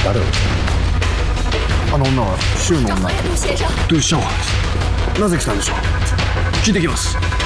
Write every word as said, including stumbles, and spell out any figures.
誰を？あの女は柊の女。 先生， 杜尚です。なぜ来たんでしょう？聞いてきます。